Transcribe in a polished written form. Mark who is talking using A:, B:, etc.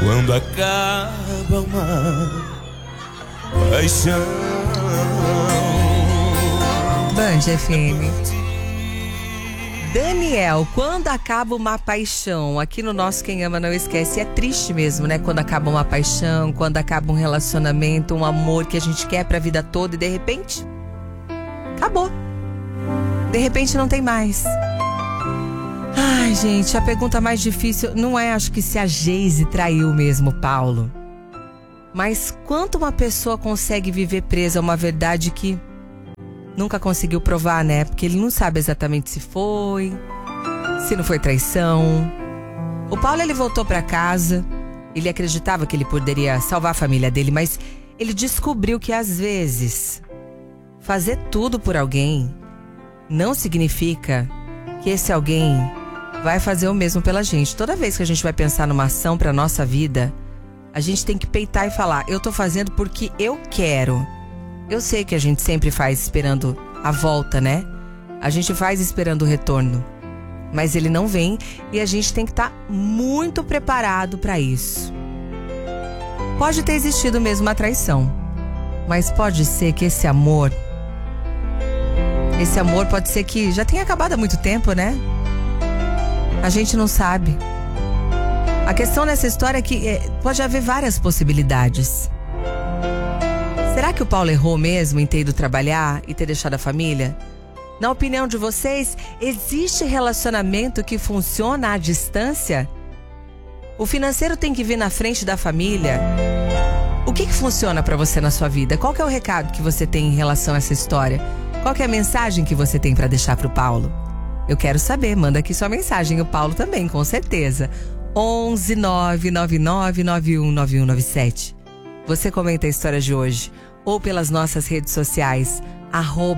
A: quando acaba uma paixão.
B: Band FM. Daniel, quando acaba uma paixão? Aqui no nosso Quem Ama Não Esquece. É triste mesmo, né? Quando acaba uma paixão, quando acaba um relacionamento, um amor que a gente quer pra vida toda e de repente acabou. De repente não tem mais. Ai, gente, a pergunta mais difícil não é, acho que se a Geise traiu mesmo o Paulo, mas quanto uma pessoa consegue viver presa a uma verdade que nunca conseguiu provar, né? Porque ele não sabe exatamente se não foi traição. O Paulo, ele voltou pra casa, ele acreditava que ele poderia salvar a família dele, mas ele descobriu que às vezes fazer tudo por alguém não significa que esse alguém vai fazer o mesmo pela gente. Toda vez que a gente vai pensar numa ação pra nossa vida, a gente tem que peitar e falar: eu tô fazendo porque eu quero. Eu sei que a gente sempre faz esperando a volta, né? A gente faz esperando o retorno, mas ele não vem e a gente tem que estar muito preparado pra isso. Pode ter existido mesmo uma traição, mas pode ser que esse amor pode ser que já tenha acabado há muito tempo, né? A gente não sabe. A questão nessa história é que pode haver várias possibilidades. Será que o Paulo errou mesmo em ter ido trabalhar e ter deixado a família? Na opinião de vocês, existe relacionamento que funciona à distância? O financeiro tem que vir na frente da família? O que funciona pra você na sua vida? Qual que é o recado que você tem em relação a essa história? Qual que é a mensagem que você tem pra deixar pro Paulo? Eu quero saber, manda aqui sua mensagem, o Paulo também, com certeza. 11 999 919197. Você comenta a história de hoje ou pelas nossas redes sociais,